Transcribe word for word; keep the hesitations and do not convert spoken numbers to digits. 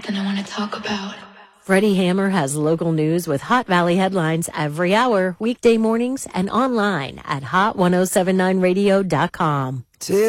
something I want to talk about. Freddie Hammer has local news with Hot Valley headlines every hour, weekday mornings, and online at hot ten seventy-nine radio dot com.